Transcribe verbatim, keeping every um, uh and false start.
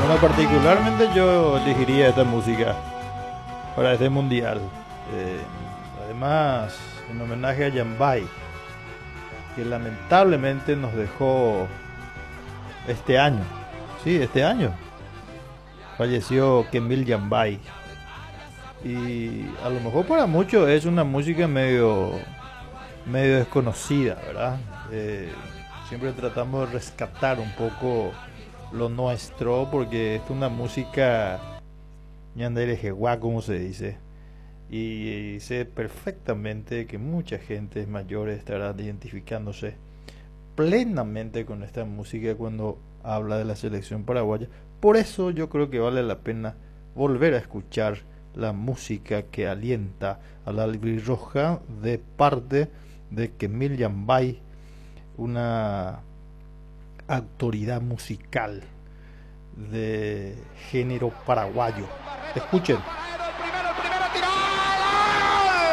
Bueno, particularmente yo elegiría esta música para este mundial. Eh, además, en homenaje a Yambay, que lamentablemente nos dejó este año. Sí, este año. Falleció Kemil Yambay. Y a lo mejor para muchos es una música medio, medio desconocida, ¿verdad? Eh, siempre tratamos de rescatar un poco lo nuestro porque es una música ñanderejeguá, como se dice. Y sé perfectamente que mucha gente mayor estará identificándose plenamente con esta música cuando habla de la selección paraguaya. Por eso yo creo que vale la pena volver a escuchar la música que alienta a la albirroja de parte de Kemil Yambay, una autoridad musical de género paraguayo. Escuchen.